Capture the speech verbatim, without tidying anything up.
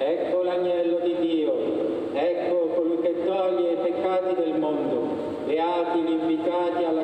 Ecco l'agnello di Dio, ecco colui che toglie i peccati del mondo. Beati gli invitati alla